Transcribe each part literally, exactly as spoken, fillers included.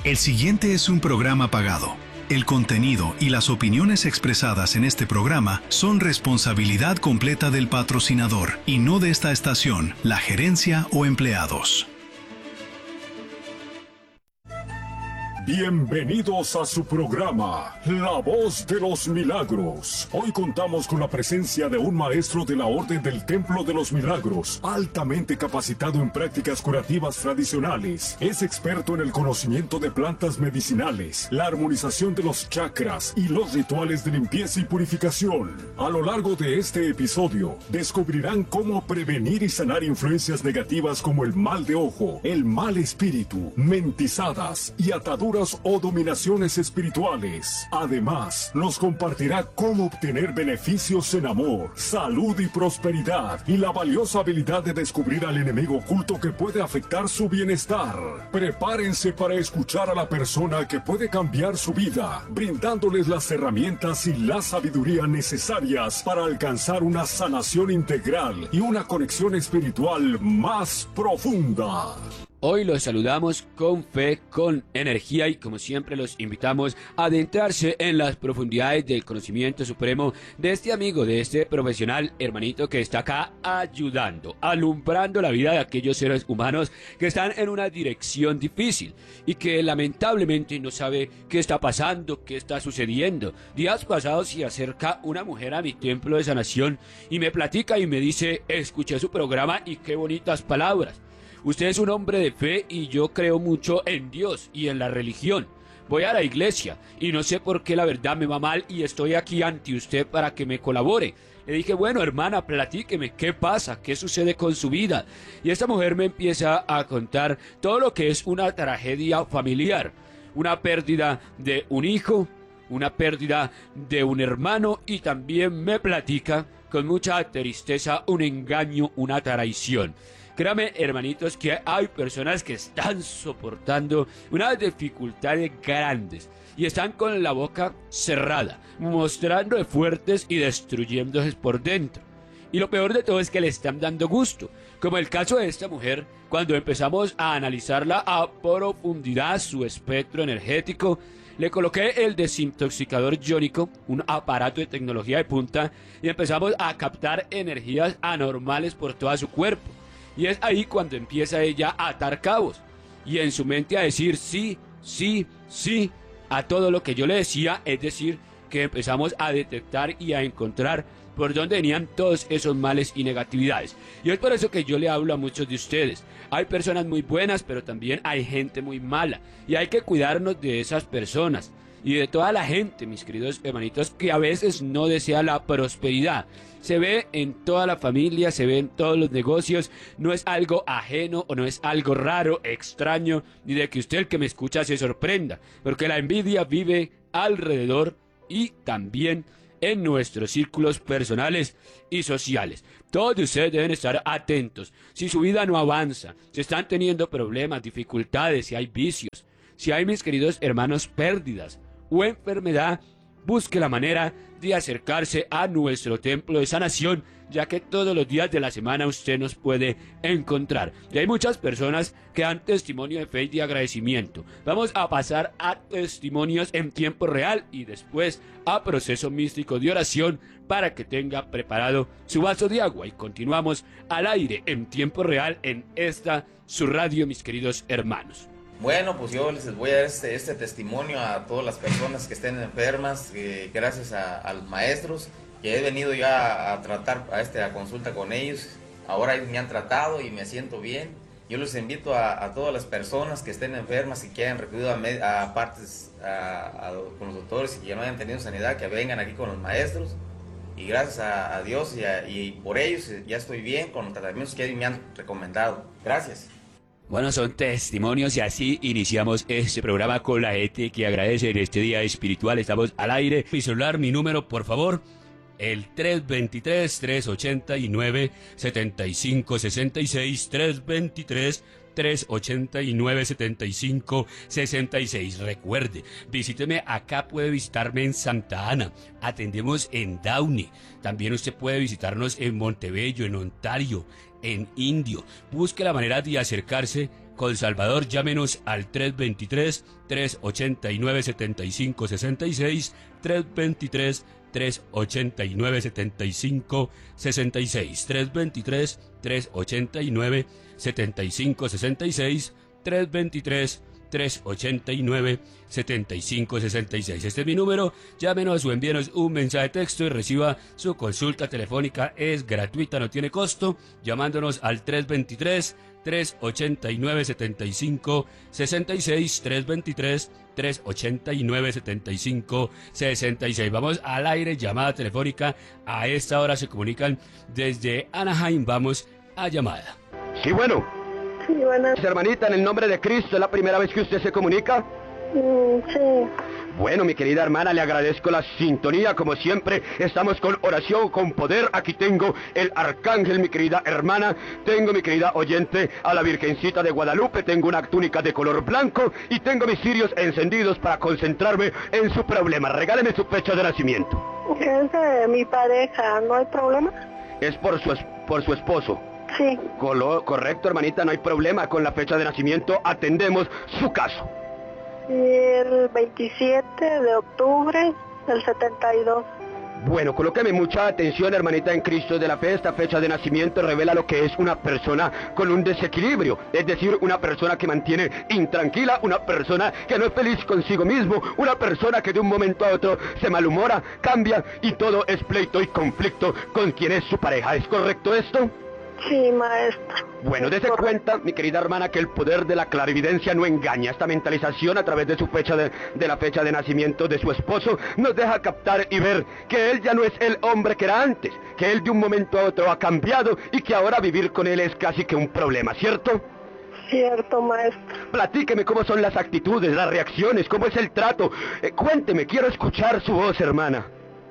El siguiente es un programa pagado. El contenido y las opiniones expresadas en este programa son responsabilidad completa del patrocinador y no de esta estación, la gerencia o empleados. Bienvenidos a su programa, La Voz de los Milagros. Hoy contamos con la presencia de un maestro de la Orden del Templo de los Milagros, altamente capacitado en prácticas curativas tradicionales. Es experto en el conocimiento de plantas medicinales, la armonización de los chakras y los rituales de limpieza y purificación. A lo largo de este episodio, descubrirán cómo prevenir y sanar influencias negativas como el mal de ojo, el mal espíritu, mentizadas y ataduras o dominaciones espirituales. Además, nos compartirá cómo obtener beneficios en amor, salud y prosperidad, y la valiosa habilidad de descubrir al enemigo oculto que puede afectar su bienestar. Prepárense para escuchar a la persona que puede cambiar su vida, brindándoles las herramientas y la sabiduría necesarias para alcanzar una sanación integral y una conexión espiritual más profunda. Hoy los saludamos con fe, con energía y como siempre los invitamos a adentrarse en las profundidades del conocimiento supremo de este amigo, de este profesional hermanito que está acá ayudando, alumbrando la vida de aquellos seres humanos que están en una dirección difícil y que lamentablemente no sabe qué está pasando, qué está sucediendo. Días pasados se acerca una mujer a mi templo de sanación y me platica y me dice: escuché su programa y qué bonitas palabras. Usted es un hombre de fe y yo creo mucho en Dios y en la religión. Voy a la iglesia y no sé por qué la verdad me va mal y estoy aquí ante usted para que me colabore. Le dije: bueno, hermana, platíqueme, ¿qué pasa? ¿Qué sucede con su vida? Y esta mujer me empieza a contar todo lo que es una tragedia familiar, una pérdida de un hijo, una pérdida de un hermano, y también me platica con mucha tristeza un engaño, una traición. Créame, hermanitos, que hay personas que están soportando unas dificultades grandes y están con la boca cerrada, mostrando fuertes y destruyéndose por dentro. Y lo peor de todo es que le están dando gusto, como el caso de esta mujer. Cuando empezamos a analizarla a profundidad, su espectro energético, le coloqué el desintoxicador iónico, un aparato de tecnología de punta, y empezamos a captar energías anormales por todo su cuerpo. Y es ahí cuando empieza ella a atar cabos y en su mente a decir sí, sí, sí a todo lo que yo le decía. Es decir, que empezamos a detectar y a encontrar por dónde venían todos esos males y negatividades. Y es por eso que yo le hablo a muchos de ustedes. Hay personas muy buenas, pero también hay gente muy mala, y hay que cuidarnos de esas personas y de toda la gente, mis queridos hermanitos, que a veces no desea la prosperidad. Se ve en toda la familia, se ve en todos los negocios. No es algo ajeno o no es algo raro, extraño, ni de que usted, el que me escucha, se sorprenda, porque la envidia vive alrededor y también en nuestros círculos personales y sociales. Todos ustedes deben estar atentos. Si su vida no avanza, si están teniendo problemas, dificultades, si hay vicios, si hay, mis queridos hermanos, pérdidas o enfermedad, busque la manera de acercarse a nuestro templo de sanación, ya que todos los días de la semana usted nos puede encontrar. Y hay muchas personas que dan testimonio de fe y de agradecimiento. Vamos a pasar a testimonios en tiempo real y después a proceso místico de oración para que tenga preparado su vaso de agua. Y continuamos al aire en tiempo real en esta su radio, mis queridos hermanos. Bueno, pues yo les voy a dar este, este testimonio a todas las personas que estén enfermas, que gracias a, a los maestros que he venido ya a tratar, a, este, a consulta con ellos. Ahora ellos me han tratado y me siento bien. Yo les invito a, a todas las personas que estén enfermas y que hayan recurrido a, a partes a, a, con los doctores y que no hayan tenido sanidad, que vengan aquí con los maestros. Y gracias a, a Dios y, a, y por ellos ya estoy bien con los tratamientos que ellos me han recomendado. Gracias. Bueno, son testimonios y así iniciamos este programa con la gente que agradece en este día espiritual. Estamos al aire. Mi celular, mi número, por favor, el tres dos tres, tres ocho nueve, siete cinco seis seis, tres dos tres, tres ocho nueve, siete cinco seis seis. Recuerde, visíteme acá, puede visitarme en Santa Ana, atendemos en Downey. También usted puede visitarnos en Montebello, en Ontario, en Indio. Busque la manera de acercarse con Salvador, llámenos al tres dos tres, tres ocho nueve, siete cinco seis seis, tres dos tres, tres ocho nueve, siete cinco seis seis, tres dos tres, tres ocho nueve, siete cinco seis seis, tres dos tres, tres ocho nueve, siete cinco seis seis. Este es mi número, llámenos o envíenos un mensaje de texto y reciba su consulta telefónica, es gratuita, no tiene costo, llamándonos al tres dos tres, tres ocho nueve, siete cinco seis seis, tres dos tres, tres ocho nueve, siete cinco seis seis. Vamos al aire, llamada telefónica, a esta hora se comunican desde Anaheim, vamos a llamada. Sí, bueno. Sí, buenas. Hermanita, en el nombre de Cristo, ¿es la primera vez que usted se comunica? Mm, sí. Bueno, mi querida hermana, le agradezco la sintonía, como siempre, estamos con oración, con poder, aquí tengo el arcángel, mi querida hermana, tengo, mi querida oyente, a la Virgencita de Guadalupe, tengo una túnica de color blanco, y tengo mis cirios encendidos para concentrarme en su problema. Regáleme su fecha de nacimiento. Es de mi pareja, ¿no hay problema? Es por su, es- por su esposo. Sí. Colo- correcto, hermanita, no hay problema con la fecha de nacimiento, atendemos su caso. Y el veintisiete de octubre del setenta y dos. Bueno, colóqueme mucha atención, hermanita en Cristo de la fe. Esta fecha de nacimiento revela lo que es una persona con un desequilibrio, es decir, una persona que mantiene intranquila, una persona que no es feliz consigo mismo, una persona que de un momento a otro se malhumora, cambia y todo es pleito y conflicto con quien es su pareja. ¿Es correcto esto? Sí, maestro. Bueno, dése cuenta, mi querida hermana, que el poder de la clarividencia no engaña. Esta mentalización a través de su fecha de, de la fecha de nacimiento de su esposo nos deja captar y ver que él ya no es el hombre que era antes, que él de un momento a otro ha cambiado y que ahora vivir con él es casi que un problema, ¿cierto? Cierto, maestro. Platíqueme cómo son las actitudes, las reacciones, cómo es el trato. Eh, cuénteme, quiero escuchar su voz, hermana.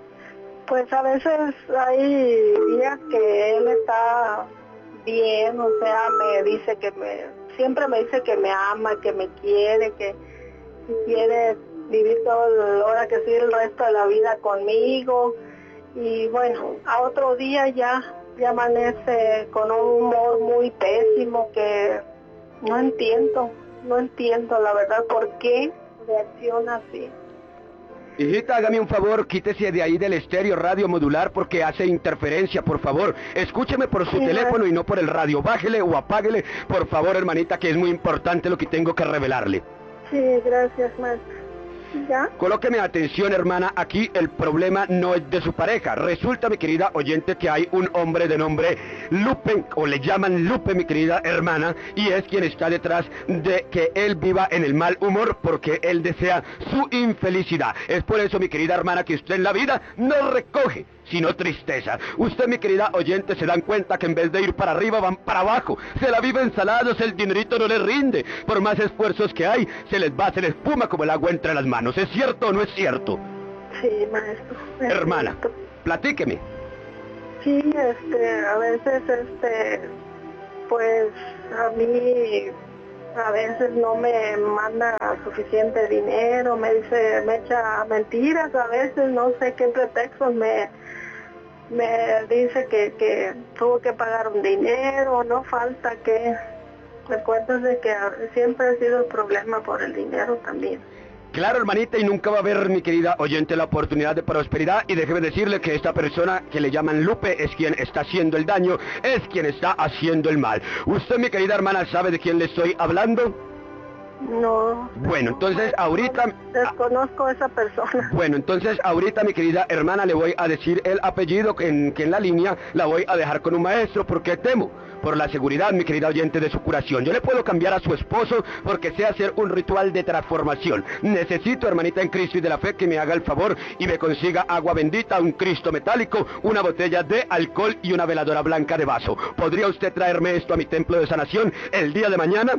Pues a veces hay días que él está bien, o sea, me dice que me, siempre me dice que me ama, que me quiere, que quiere vivir todo, ahora que sí, el resto de la vida conmigo. Y bueno, a otro día ya, ya amanece con un humor muy pésimo que no entiendo, no entiendo la verdad por qué reacciona así. Hijita, hágame un favor, quítese de ahí del estéreo radio modular porque hace interferencia, por favor. Escúcheme por su Sí, teléfono y no por el radio. Bájele o apáguele, por favor, hermanita, que es muy importante lo que tengo que revelarle. Sí, gracias, maestro. ¿Ya? Colóqueme atención, hermana, aquí el problema no es de su pareja. Resulta, mi querida oyente, que hay un hombre de nombre Lupe, o le llaman Lupe, mi querida hermana, y es quien está detrás de que él viva en el mal humor porque él desea su infelicidad. Es por eso, mi querida hermana, que usted en la vida no recoge, sino tristeza. Usted, mi querida oyente, se dan cuenta que en vez de ir para arriba, van para abajo. Se la viven salados, el dinerito no les rinde. Por más esfuerzos que hay, se les va, se les espuma como el agua entre las manos. ¿Es cierto o no es cierto? Sí, maestro. Es Hermana, cierto. platíqueme. Sí, este, a veces, este, pues, a mí, a veces no me manda suficiente dinero, me dice, me echa mentiras, a veces no sé qué pretextos me, me dice que, que tuvo que pagar un dinero, no falta que, me cuentas de que siempre ha sido el problema por el dinero también. Claro, hermanita, y nunca va a haber, mi querida oyente, la oportunidad de prosperidad. Y déjeme decirle que esta persona que le llaman Lupe es quien está haciendo el daño, es quien está haciendo el mal. ¿Usted, mi querida hermana, sabe de quién le estoy hablando? No. Bueno, entonces ahorita... Desconozco a esa persona. Bueno, entonces ahorita, mi querida hermana, le voy a decir el apellido que en, que en la línea la voy a dejar con un maestro porque temo por la seguridad, mi querida oyente, de su curación. Yo le puedo cambiar a su esposo porque sé hacer un ritual de transformación. Necesito, hermanita en Cristo y de la fe, que me haga el favor y me consiga agua bendita, un Cristo metálico, una botella de alcohol y una veladora blanca de vaso. ¿Podría usted traerme esto a mi templo de sanación el día de mañana?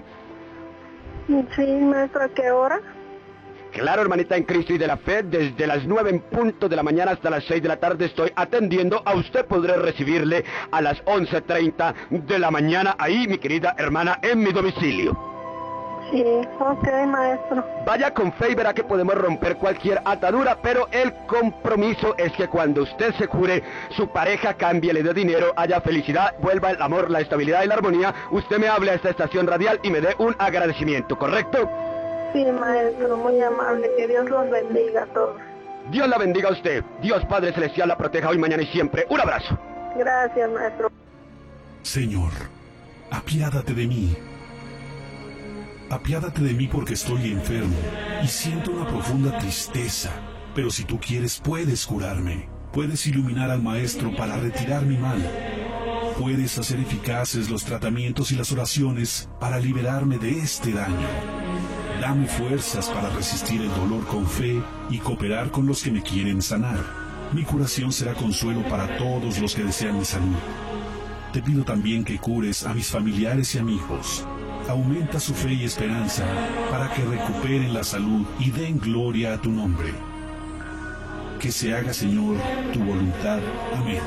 Sí, maestra, ¿a qué hora? Claro, hermanita en Cristo y de la fe, desde las nueve en punto de la mañana hasta las seis de la tarde estoy atendiendo. A usted podré recibirle a las once treinta de la mañana ahí, mi querida hermana, en mi domicilio. Sí, ok, maestro. Vaya con fe y verá que podemos romper cualquier atadura, pero el compromiso es que cuando usted se cure, su pareja cambie, le dé dinero, haya felicidad, vuelva el amor, la estabilidad y la armonía, usted me hable a esta estación radial y me dé un agradecimiento, ¿correcto? Sí, maestro, muy amable, que Dios los bendiga a todos. Dios la bendiga a usted, Dios Padre Celestial la proteja hoy, mañana y siempre. Un abrazo. Gracias, maestro. Señor, apiádate de mí. Apiádate de mí porque estoy enfermo y siento una profunda tristeza. Pero si tú quieres, puedes curarme. Puedes iluminar al Maestro para retirar mi mal. Puedes hacer eficaces los tratamientos y las oraciones para liberarme de este daño. Dame fuerzas para resistir el dolor con fe y cooperar con los que me quieren sanar. Mi curación será consuelo para todos los que desean mi salud. Te pido también que cures a mis familiares y amigos. Aumenta su fe y esperanza para que recuperen la salud y den gloria a tu nombre. Que se haga, Señor, tu voluntad. Amén.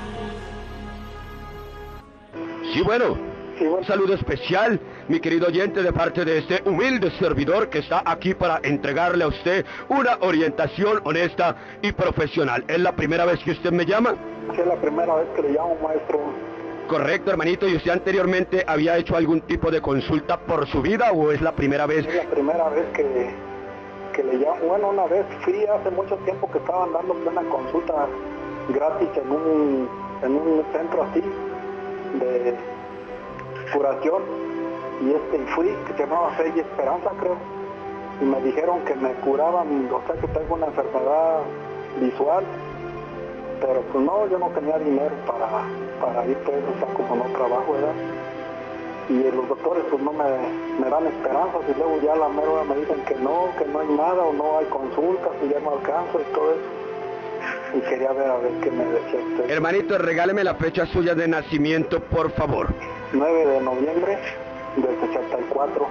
Sí, bueno, un saludo especial, mi querido oyente, de parte de este humilde servidor que está aquí para entregarle a usted una orientación honesta y profesional. ¿Es la primera vez que usted me llama? Sí, es la primera vez que le llamo, maestro. Correcto, hermanito. ¿Y usted anteriormente había hecho algún tipo de consulta por su vida o es la primera vez? Es la primera vez que, que le llamo. Bueno, una vez fui hace mucho tiempo que estaban dando una consulta gratis en un, en un centro así de curación y este y fui, que se llamaba Fe y Esperanza, creo, y me dijeron que me curaban, o sea que tengo una enfermedad visual, pero pues no, yo no tenía dinero para, para ir, pues, o sea, como no trabajo, ¿verdad? Y los doctores pues no me, me dan esperanzas y luego ya a la mera hora me dicen que no, que no hay nada o no hay consultas y ya no alcanzo y todo eso. Y quería ver a ver qué me decía usted. Hermanito, regáleme la fecha suya de nacimiento, por favor. nueve de noviembre del sesenta y cuatro.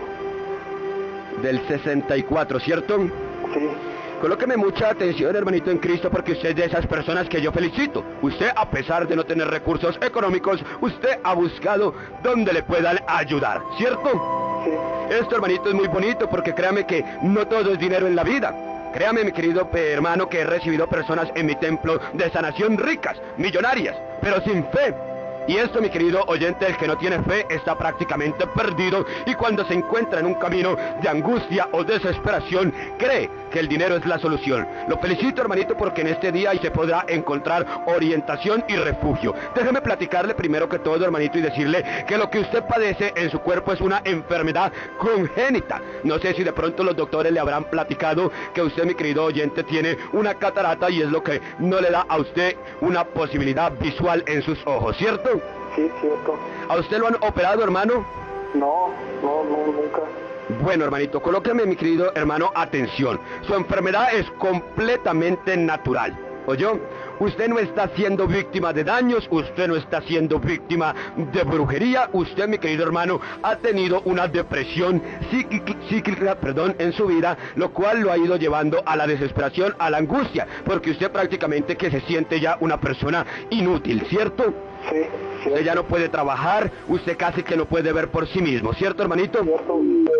Del sesenta y cuatro, ¿cierto? Sí. Colóqueme mucha atención, hermanito en Cristo, porque usted es de esas personas que yo felicito. Usted, a pesar de no tener recursos económicos, usted ha buscado donde le puedan ayudar, ¿cierto? Sí. Esto, hermanito, es muy bonito porque créame que no todo es dinero en la vida. Créame, mi querido hermano, que he recibido personas en mi templo de sanación ricas, millonarias, pero sin fe. Y esto, mi querido oyente, el que no tiene fe está prácticamente perdido y cuando se encuentra en un camino de angustia o desesperación, cree que el dinero es la solución. Lo felicito, hermanito, porque en este día se podrá encontrar orientación y refugio. Déjeme platicarle primero que todo, hermanito, y decirle que lo que usted padece en su cuerpo es una enfermedad congénita. No sé si de pronto los doctores le habrán platicado que usted, mi querido oyente, tiene una catarata y es lo que no le da a usted una posibilidad visual en sus ojos, ¿cierto? Sí, cierto. ¿A usted lo han operado, hermano? No, no, no, nunca. Bueno, hermanito, colóqueme, mi querido hermano, atención. Su enfermedad es completamente natural. ¿Oyó? Usted no está siendo víctima de daños, usted no está siendo víctima de brujería, usted, mi querido hermano, ha tenido una depresión psíquica, psíquica, perdón, en su vida, lo cual lo ha ido llevando a la desesperación, a la angustia, porque usted prácticamente que se siente ya una persona inútil, ¿cierto? Sí, sí. Usted ya no puede trabajar, usted casi que no puede ver por sí mismo, ¿cierto, hermanito? Cierto.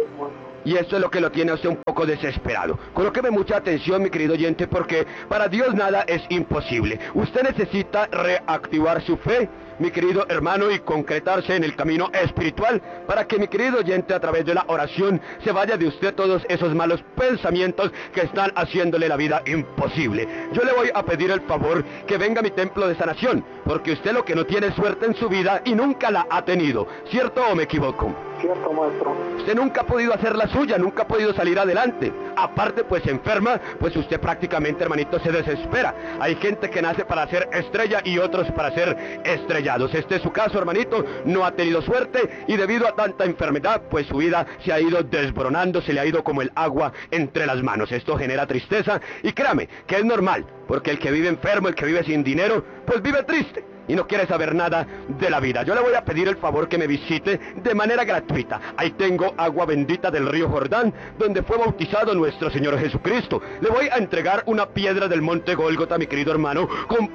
Y esto es lo que lo tiene a usted un poco desesperado. Colóqueme mucha atención, mi querido oyente, porque para Dios nada es imposible. Usted necesita reactivar su fe, mi querido hermano, y concretarse en el camino espiritual para que, mi querido oyente, a través de la oración se vaya de usted todos esos malos pensamientos que están haciéndole la vida imposible. Yo le voy a pedir el favor que venga a mi templo de sanación, porque usted lo que no tiene suerte en su vida y nunca la ha tenido, ¿cierto o me equivoco? Cierto, maestro. Usted nunca ha podido hacer la suya, nunca ha podido salir adelante. Aparte, pues enferma, pues usted prácticamente, hermanito, se desespera. Hay gente que nace para ser estrella y otros para ser estrellados. Este es su caso, hermanito, no ha tenido suerte y debido a tanta enfermedad, pues su vida se ha ido desboronando, se le ha ido como el agua entre las manos. Esto genera tristeza y créame que es normal, porque el que vive enfermo, el que vive sin dinero, pues vive triste y no quiere saber nada de la vida. Yo le voy a pedir el favor que me visite de manera gratuita. Ahí tengo agua bendita del río Jordán, donde fue bautizado nuestro Señor Jesucristo. Le voy a entregar una piedra del monte Gólgota, mi querido hermano,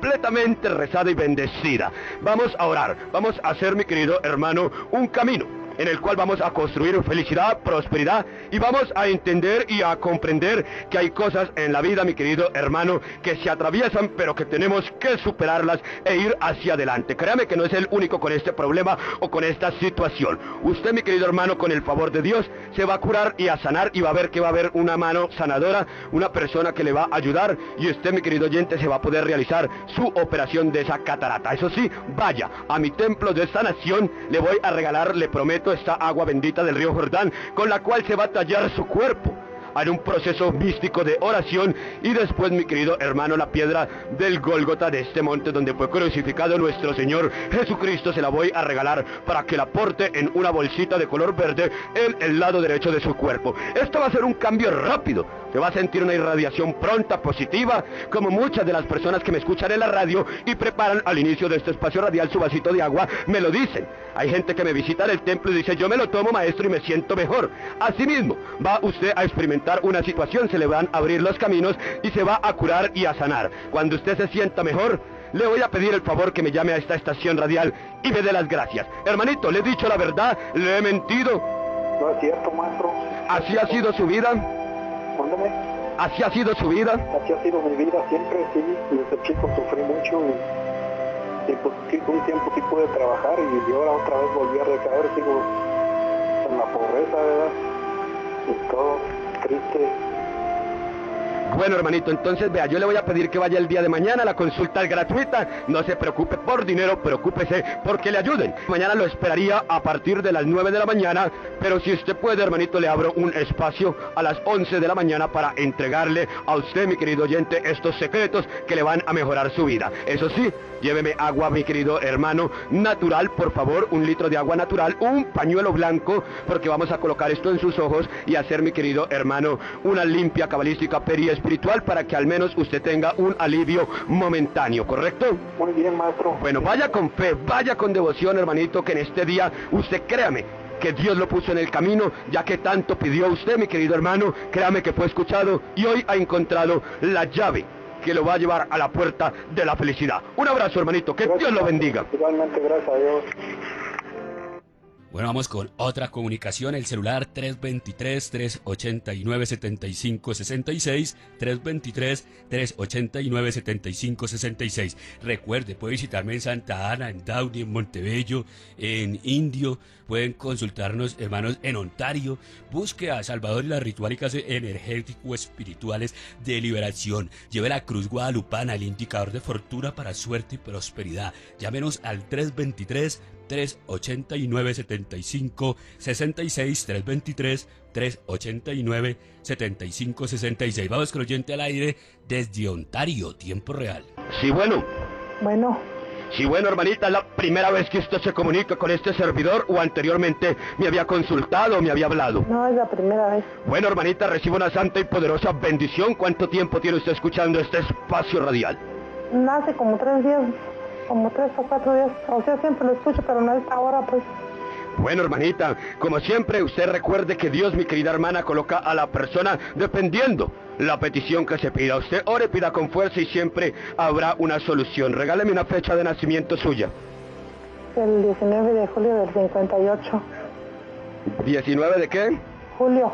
completamente rezada y bendecida. Vamos a orar, vamos a hacer, mi querido hermano, un camino. en el cual vamos a construir felicidad, prosperidad, y vamos a entender y a comprender que hay cosas en la vida, mi querido hermano, que se atraviesan, pero que tenemos que superarlas e ir hacia adelante. Créame que no es el único con este problema o con esta situación. Usted, mi querido hermano, con el favor de Dios, se va a curar y a sanar, y va a ver que va a haber una mano sanadora, una persona que le va a ayudar, y usted, mi querido oyente, se va a poder realizar su operación de esa catarata. Eso sí, vaya a mi templo de sanación, le voy a regalar, le prometo, esta agua bendita del río Jordán, con la cual se va a tallar su cuerpo. Haré un proceso místico de oración, y después, mi querido hermano, la piedra del Gólgota, de este monte donde fue crucificado nuestro Señor Jesucristo, se la voy a regalar para que la porte en una bolsita de color verde en el lado derecho de su cuerpo. Esto va a ser un cambio rápido. Se va a sentir una irradiación pronta, positiva, como muchas de las personas que me escuchan en la radio y preparan al inicio de este espacio radial su vasito de agua, me lo dicen. Hay gente que me visita en el templo y dice: yo me lo tomo, maestro, y me siento mejor. Asimismo, va usted a experimentar una situación, se le van a abrir los caminos y se va a curar y a sanar. Cuando usted se sienta mejor, le voy a pedir el favor que me llame a esta estación radial y me dé las gracias. Hermanito, le he dicho la verdad, le he mentido. No es cierto, maestro. ¿Así ha sido su vida? Mándame. ¿Así ha sido su vida? Así ha sido mi vida siempre, sí. Desde chico sufrí mucho y, y pues sí, un tiempo sí pude trabajar, y ahora otra vez volví a recaer, sigo en la pobreza, ¿verdad? Y todo triste. Bueno, hermanito, entonces vea, yo le voy a pedir que vaya el día de mañana, la consulta es gratuita, no se preocupe por dinero, preocúpese porque le ayuden. Mañana lo esperaría a partir de las nueve de la mañana, pero si usted puede, hermanito, le abro un espacio a las once de la mañana para entregarle a usted, mi querido oyente, estos secretos que le van a mejorar su vida. Eso sí, lléveme agua, mi querido hermano, natural, por favor, un litro de agua natural, un pañuelo blanco, porque vamos a colocar esto en sus ojos y hacer, mi querido hermano, una limpia cabalística peri espiritual para que al menos usted tenga un alivio momentáneo, ¿correcto? Muy bien, maestro. Bueno, vaya con fe, vaya con devoción, hermanito, que en este día, usted créame, que Dios lo puso en el camino, ya que tanto pidió usted, mi querido hermano, créame que fue escuchado y hoy ha encontrado la llave que lo va a llevar a la puerta de la felicidad. Un abrazo, hermanito, que Gracias, Dios lo bendiga. Igualmente, gracias a Dios. Bueno, vamos con otra comunicación, el celular tres dos tres, tres ocho nueve, siete cinco seis seis, tres dos tres, tres ocho nueve, siete cinco seis seis. Recuerde, puede visitarme en Santa Ana, en Downey, en Montebello, en Indio, pueden consultarnos, hermanos, en Ontario. Busque a Salvador y las rituálicas energético-espirituales de liberación. Lleve la cruz guadalupana, el indicador de fortuna para suerte y prosperidad. Llámenos al tres dos tres, tres ocho nueve, siete cinco seis seis, tres dos tres, tres ocho nueve, siete cinco seis seis. Vamos con el oyente al aire desde Ontario, tiempo real. Sí, bueno. Bueno, Sí, bueno, hermanita, ¿es la primera vez que usted se comunica con este servidor o anteriormente me había consultado o me había hablado? no es la primera vez. Bueno, hermanita, recibo una santa y poderosa bendición. ¿Cuánto tiempo tiene usted escuchando este espacio radial? Hace como tres días, como tres o cuatro días. O sea, siempre lo escucho, pero no a esta hora, pues. Bueno, hermanita, como siempre, usted recuerde que Dios, mi querida hermana, coloca a la persona dependiendo la petición que se pida. Usted ore, pida con fuerza y siempre habrá una solución. Regáleme una fecha de nacimiento suya. El diecinueve de julio del cincuenta y ocho. ¿diecinueve de qué? Julio.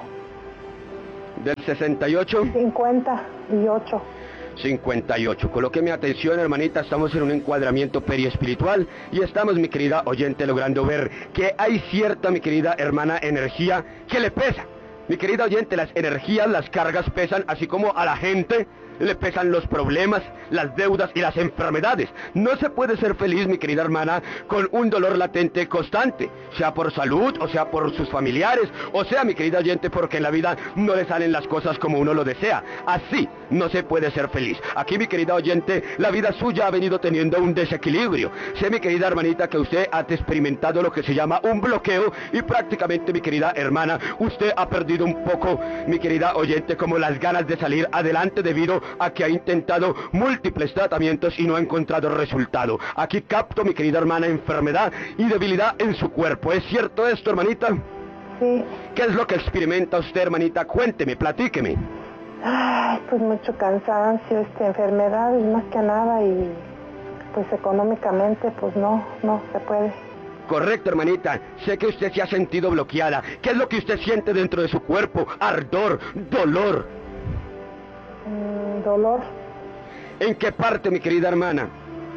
¿Del sesenta y ocho? cincuenta y ocho. cincuenta y ocho. Colóqueme atención, hermanita, estamos en un encuadramiento periespiritual y estamos, mi querida oyente, logrando ver que hay cierta, mi querida hermana, energía que le pesa. Mi querida oyente, las energías, las cargas pesan, así como a la gente le pesan los problemas, las deudas y las enfermedades. No se puede ser feliz, mi querida hermana, con un dolor latente constante, sea por salud, o sea por sus familiares, o sea, mi querida oyente, porque en la vida no le salen las cosas como uno lo desea. Así no se puede ser feliz. Aquí, mi querida oyente, la vida suya ha venido teniendo un desequilibrio. Sé, mi querida hermanita, que usted ha experimentado lo que se llama un bloqueo y prácticamente, mi querida hermana, usted ha perdido un poco, mi querida oyente, como las ganas de salir adelante debido a que ha intentado múltiples tratamientos y no ha encontrado resultado. Aquí capto, mi querida hermana, enfermedad y debilidad en su cuerpo. ¿Es cierto esto, hermanita? Sí. ¿Qué es lo que experimenta usted, hermanita? Cuénteme, platíqueme. Ay, pues mucho cansancio, este, enfermedades más que nada, y pues económicamente pues no, no se puede. Correcto, hermanita. Sé que usted se ha sentido bloqueada. ¿Qué es lo que usted siente dentro de su cuerpo? Ardor, dolor. Mm, dolor. ¿En qué parte, mi querida hermana?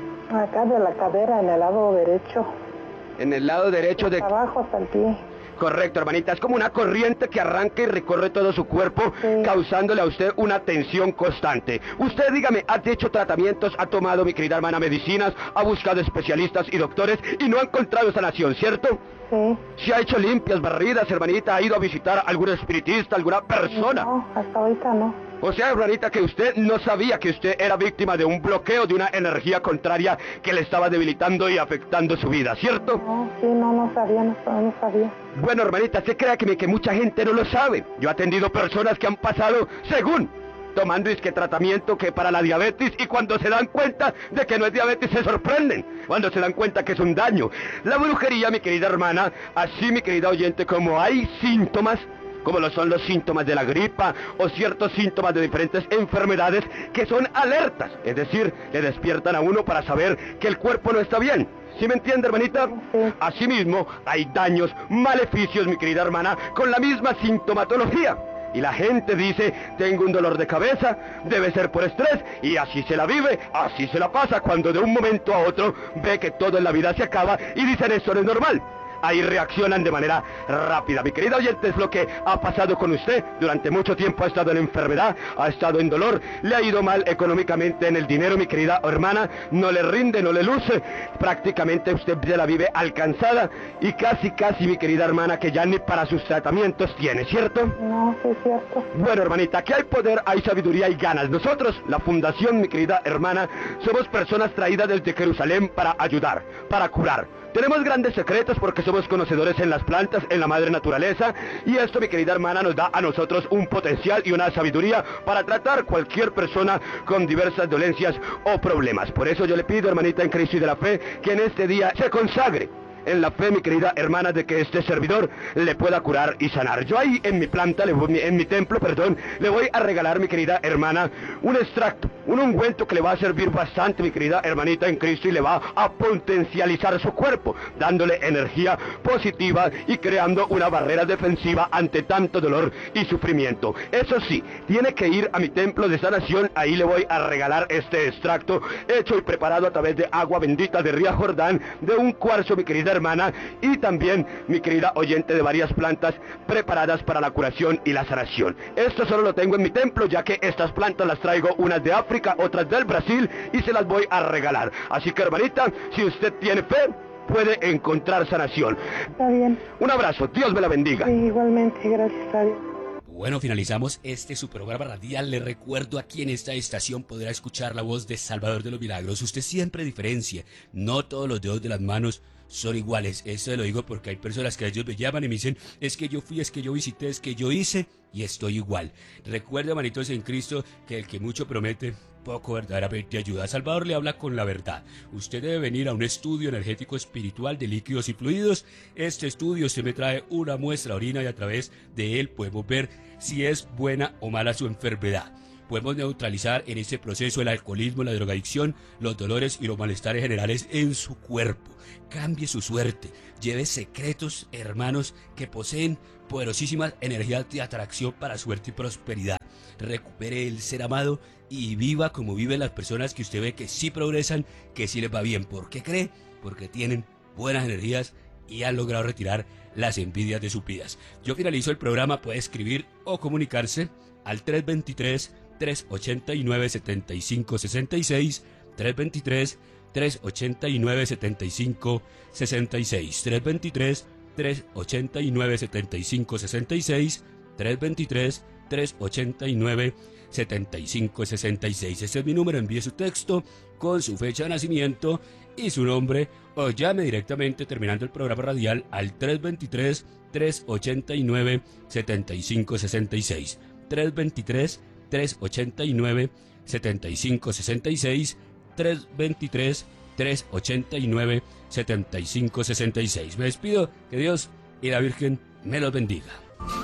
Acá de la cadera, en el lado derecho. En el lado derecho de... Abajo hasta el pie. Correcto, hermanita. Es como una corriente que arranca y recorre todo su cuerpo, sí, causándole a usted una tensión constante. Usted, dígame, ¿ha hecho tratamientos, ha tomado, mi querida hermana, medicinas, ha buscado especialistas y doctores y no ha encontrado sanación, ¿cierto? Sí. ¿Se ha hecho limpias, barridas, hermanita? ¿Ha ido a visitar a algún espiritista, alguna persona? No, hasta ahorita no. O sea, hermanita, que usted no sabía que usted era víctima de un bloqueo, de una energía contraria que le estaba debilitando y afectando su vida, ¿cierto? No, sí, no, no sabía, no, no sabía. Bueno, hermanita, se crea que, que mucha gente no lo sabe. Yo he atendido personas que han pasado, según, tomando es que tratamiento que para la diabetes, y cuando se dan cuenta de que no es diabetes se sorprenden, cuando se dan cuenta que es un daño. La brujería, mi querida hermana, así mi querida oyente, como hay síntomas, como lo son los síntomas de la gripa o ciertos síntomas de diferentes enfermedades que son alertas, es decir, le despiertan a uno para saber que el cuerpo no está bien. ¿Sí me entiende, hermanita? Sí. Asimismo, hay daños, maleficios, mi querida hermana, con la misma sintomatología. Y la gente dice, tengo un dolor de cabeza, debe ser por estrés, y así se la vive, así se la pasa, cuando de un momento a otro ve que todo en la vida se acaba y dicen, esto no es normal. Ahí reaccionan de manera rápida. Mi querida oyente, es lo que ha pasado con usted. Durante mucho tiempo ha estado en enfermedad, ha estado en dolor, le ha ido mal económicamente en el dinero, mi querida hermana, no le rinde, no le luce, prácticamente usted se la vive alcanzada y casi, casi, mi querida hermana, que ya ni para sus tratamientos tiene, ¿cierto? No, sí es cierto. Bueno, hermanita, aquí hay poder, hay sabiduría y ganas. Nosotros, la fundación, mi querida hermana, somos personas traídas desde Jerusalén para ayudar, para curar. Tenemos grandes secretos porque somos conocedores en las plantas, en la madre naturaleza, y esto, mi querida hermana, nos da a nosotros un potencial y una sabiduría para tratar cualquier persona con diversas dolencias o problemas. Por eso yo le pido, hermanita en Cristo y de la fe, que en este día se consagre en la fe, mi querida hermana, de que este servidor le pueda curar y sanar. Yo ahí en mi planta, le voy, en mi templo, perdón, le voy a regalar, mi querida hermana, un extracto, un ungüento que le va a servir bastante, mi querida hermanita en Cristo, y le va a potencializar su cuerpo, dándole energía positiva y creando una barrera defensiva ante tanto dolor y sufrimiento. Eso sí, tiene que ir a mi templo de sanación, ahí le voy a regalar este extracto, hecho y preparado a través de agua bendita de Río Jordán, de un cuarzo, mi querida hermana, y también, mi querida oyente, de varias plantas preparadas para la curación y la sanación. Esto solo lo tengo en mi templo, ya que estas plantas las traigo, unas de África, otras del Brasil, y se las voy a regalar. Así que, hermanita, si usted tiene fe, puede encontrar sanación. Está bien. Un abrazo, Dios me la bendiga. Sí, igualmente, gracias a Dios. Bueno, finalizamos este su programa radial. Le recuerdo, aquí en esta estación podrá escuchar la voz de Salvador de los Milagros. Usted siempre diferencia, no todos los dedos de las manos son iguales. Esto lo digo porque hay personas que a ellos me llaman y me dicen, es que yo fui, es que yo visité, es que yo hice y estoy igual. Recuerda, hermanitos en Cristo, que el que mucho promete, poco verdaderamente ayuda. Salvador le habla con la verdad. Usted debe venir a un estudio energético espiritual de líquidos y fluidos. Este estudio se me trae una muestra de orina y a través de él podemos ver si es buena o mala su enfermedad. Podemos neutralizar en este proceso el alcoholismo, la drogadicción, los dolores y los malestares generales en su cuerpo. Cambie su suerte. Lleve secretos, hermanos, que poseen poderosísimas energías de atracción para suerte y prosperidad. Recupere el ser amado y viva como viven las personas que usted ve que sí progresan, que sí les va bien. ¿Por qué cree? Porque tienen buenas energías y han logrado retirar las envidias de sus vidas. Yo finalizo el programa. Puede escribir o comunicarse al tres dos tres, tres ocho nueve, siete cinco seis seis, tres dos tres, tres ocho nueve, siete cinco seis seis, tres dos tres, tres ocho nueve, siete cinco seis seis, tres dos tres, tres ocho nueve, siete cinco seis seis. Este es mi número. Envíe su texto con su fecha de nacimiento y su nombre, o llame directamente terminando el programa radial al tres dos tres, tres ocho nueve, siete cinco seis seis, tres dos tres, tres ocho nueve, siete cinco seis seis, tres dos tres, tres ocho nueve, siete cinco seis seis. Me despido, que Dios y la Virgen me los bendiga.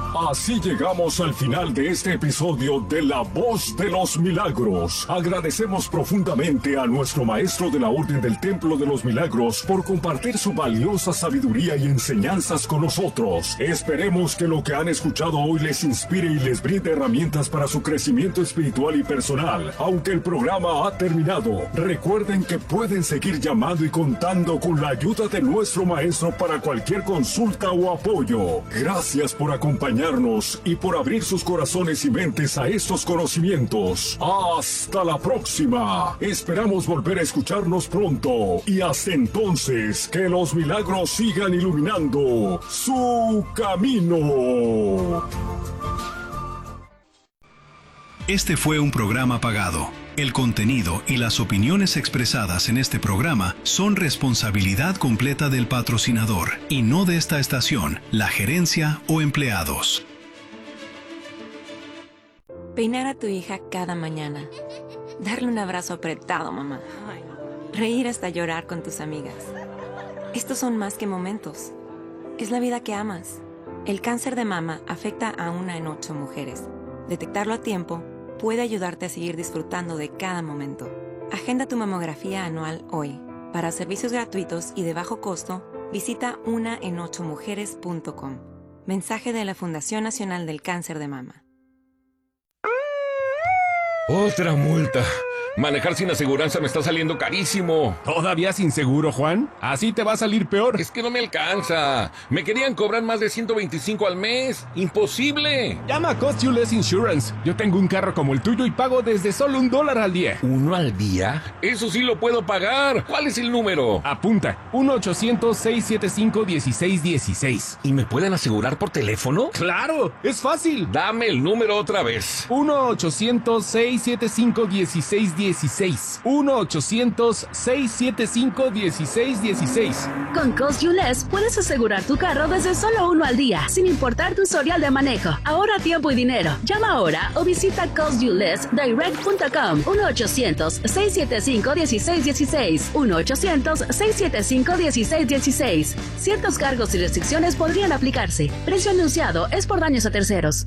Así llegamos al final de este episodio de La Voz de los Milagros. Agradecemos profundamente a nuestro maestro de la Orden del Templo de los Milagros por compartir su valiosa sabiduría y enseñanzas con nosotros. Esperemos que lo que han escuchado hoy les inspire y les brinde herramientas para su crecimiento espiritual y personal. Aunque el programa ha terminado, recuerden que pueden seguir llamando y contando con la ayuda de nuestro maestro para cualquier consulta o apoyo. Gracias por acompañarnos y por abrir sus corazones y mentes a estos conocimientos. Hasta la próxima. Esperamos volver a escucharnos pronto. Y hasta entonces, que los milagros sigan iluminando su camino. Este fue un programa pagado. El contenido y las opiniones expresadas en este programa son responsabilidad completa del patrocinador y no de esta estación, la gerencia o empleados. Peinar a tu hija cada mañana. Darle un abrazo apretado, mamá. Reír hasta llorar con tus amigas. Estos son más que momentos. Es la vida que amas. El cáncer de mama afecta a una en ocho mujeres. Detectarlo a tiempo puede ayudarte a seguir disfrutando de cada momento. Agenda tu mamografía anual hoy. Para servicios gratuitos y de bajo costo, visita una en ocho mujeres punto com. Mensaje de la Fundación Nacional del Cáncer de Mama. Otra multa. Manejar sin aseguranza me está saliendo carísimo. ¿Todavía sin seguro, Juan? Así te va a salir peor. Es que no me alcanza. Me querían cobrar más de ciento veinticinco al mes. ¡Imposible! Llama a Cost You Less Insurance. Yo tengo un carro como el tuyo y pago desde solo un dólar al día. ¿Uno al día? Eso sí lo puedo pagar. ¿Cuál es el número? Apunta. uno ochocientos, seiscientos setenta y cinco, dieciséis dieciséis. ¿Y me pueden asegurar por teléfono? ¡Claro! ¡Es fácil! Dame el número otra vez. uno ochocientos, seiscientos setenta y cinco, dieciséis dieciséis. uno ochocientos, seiscientos setenta y cinco, dieciséis dieciséis. Con Cost You Less puedes asegurar tu carro desde solo uno al día, sin importar tu historial de manejo. Ahorra tiempo y dinero. Llama ahora o visita cost you less direct punto com. uno ochocientos, seiscientos setenta y cinco, dieciséis dieciséis. uno ochocientos, seiscientos setenta y cinco, dieciséis dieciséis. Ciertos cargos y restricciones podrían aplicarse. Precio anunciado es por daños a terceros.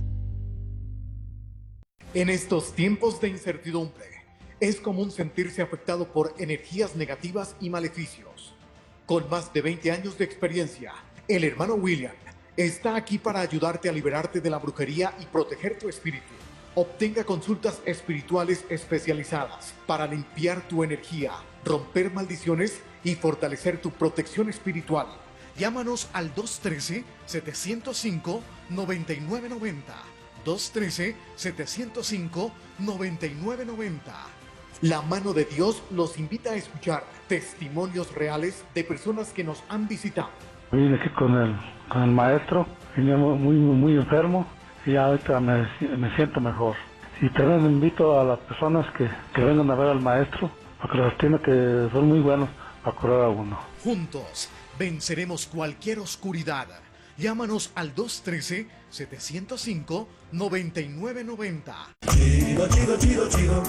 En estos tiempos de incertidumbre, es común sentirse afectado por energías negativas y maleficios. Con más de veinte años de experiencia, el hermano William está aquí para ayudarte a liberarte de la brujería y proteger tu espíritu. Obtenga consultas espirituales especializadas para limpiar tu energía, romper maldiciones y fortalecer tu protección espiritual. Llámanos al dos uno tres, siete cero cinco, nueve nueve nueve cero. dos uno tres, siete cero cinco, nueve nueve nueve cero. La mano de Dios los invita a escuchar testimonios reales de personas que nos han visitado. Vine aquí con el, con el maestro, vine muy, muy, muy enfermo y ya ahorita me, me siento mejor. Y también invito a las personas que, que vengan a ver al maestro, porque los tiene que son muy buenos para curar a uno. Juntos venceremos cualquier oscuridad. Llámanos al dos uno tres, siete cero cinco, nueve nueve nueve cero. Chido, chido, chido, chido.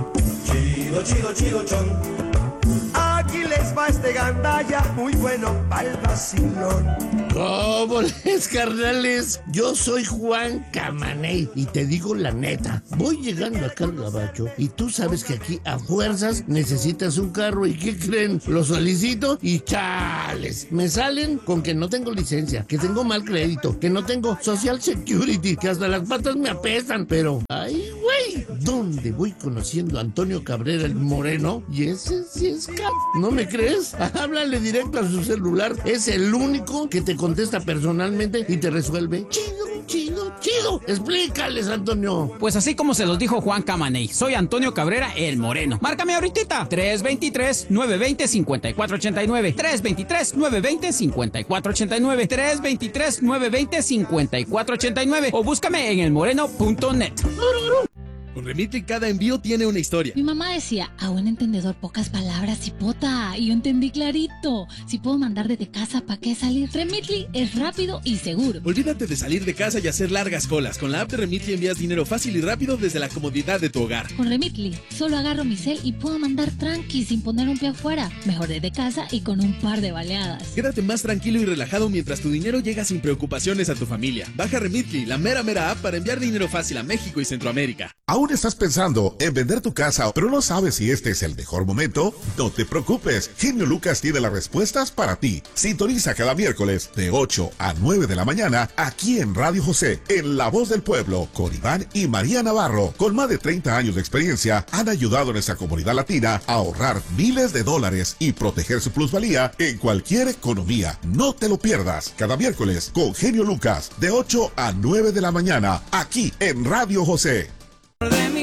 Chido, chido, chido, chon. Aquí les va este gandalla, muy bueno pa'l vacilón. ¿Cómo les, carnales? Yo soy Juan Camaney y te digo la neta. Voy llegando acá al gabacho y tú sabes que aquí a fuerzas necesitas un carro. ¿Y qué creen? Lo solicito y chales. Me salen con que no tengo licencia, que tengo mal crédito, que no tengo Social Security, que hasta las patas me apestan. Pero, ay, güey, ¿dónde voy conociendo a Antonio Cabrera el Moreno? Y ese sí es cap... ¿No me crees? Háblale directo a su celular. Es el único que te contesta personalmente y te resuelve. Chido, chido, chido. Explícales, Antonio. Pues así como se los dijo Juan Camaney, soy Antonio Cabrera el Moreno. Márcame ahorita. tres dos tres, nueve dos cero, cinco cuatro ocho nueve. tres dos tres, nueve dos cero, cinco cuatro ocho nueve. tres dos tres, nueve dos cero, cinco cuatro ocho nueve. O búscame en elmoreno punto net. Con Remitly cada envío tiene una historia. Mi mamá decía, a un entendedor pocas palabras y pota. Y yo entendí clarito. Si puedo mandar desde casa, ¿para qué salir? Remitly es rápido y seguro. Olvídate de salir de casa y hacer largas colas. Con la app de Remitly envías dinero fácil y rápido desde la comodidad de tu hogar. Con Remitly, solo agarro mi cel y puedo mandar tranqui sin poner un pie afuera. Mejor desde casa y con un par de baleadas. Quédate más tranquilo y relajado mientras tu dinero llega sin preocupaciones a tu familia. Baja Remitly, la mera mera app para enviar dinero fácil a México y Centroamérica. ¿Aún estás pensando en vender tu casa, pero no sabes si este es el mejor momento? No te preocupes, Genio Lucas tiene las respuestas para ti. Sintoniza cada miércoles de ocho a nueve de la mañana aquí en Radio José, en La Voz del Pueblo, con Iván y María Navarro. Con más de treinta años de experiencia, han ayudado a nuestra comunidad latina a ahorrar miles de dólares y proteger su plusvalía en cualquier economía. No te lo pierdas, cada miércoles con Genio Lucas, de ocho a nueve de la mañana, aquí en Radio José. De mi